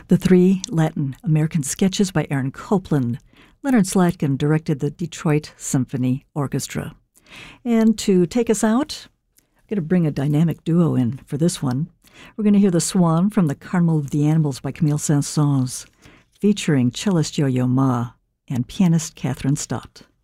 The three Latin American sketches by Aaron Copland. Leonard Slatkin directed the Detroit Symphony Orchestra. And to take us out, I'm going to bring a dynamic duo in for this one. We're going to hear The Swan from the Carnival of the Animals by Camille Saint-Saëns, featuring cellist Yo-Yo Ma and pianist Catherine Stott.